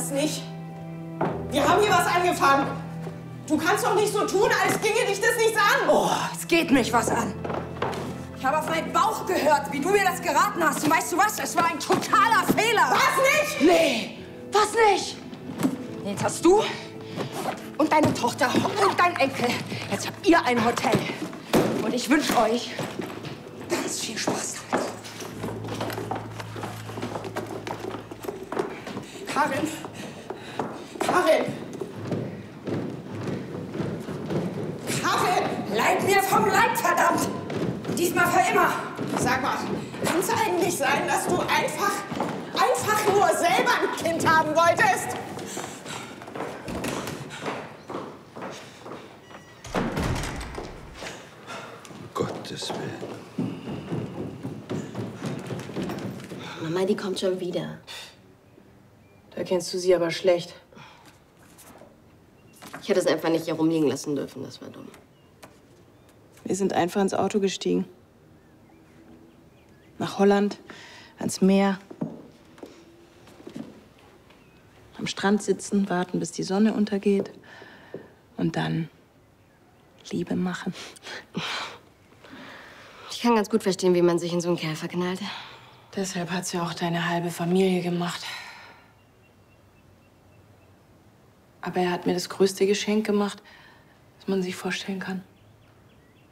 Was nicht? Wir haben hier was angefangen. Du kannst doch nicht so tun, als ginge dich das nichts an. Oh, es geht mich was an. Ich habe auf meinen Bauch gehört, wie du mir das geraten hast. Und weißt du was? Es war ein totaler Fehler. Was nicht? Nee, was nicht? Jetzt hast du und deine Tochter und dein Enkel. Jetzt habt ihr ein Hotel. Und ich wünsche euch ganz viel Spaß damit. Karin! Karin! Karin! Bleib mir vom Leib, verdammt! Diesmal für immer! Sag mal, kann es eigentlich sein, dass du einfach nur selber ein Kind haben wolltest? Um Gottes Willen. Mama, die kommt schon wieder. Da kennst du sie aber schlecht. Ich hätte es einfach nicht hier rumliegen lassen dürfen, das war dumm. Wir sind einfach ins Auto gestiegen. Nach Holland, ans Meer. Am Strand sitzen, warten, bis die Sonne untergeht. Und dann Liebe machen. Ich kann ganz gut verstehen, wie man sich in so einen Kerl verknallt. Deshalb hat's ja auch deine halbe Familie gemacht. Aber er hat mir das größte Geschenk gemacht, das man sich vorstellen kann.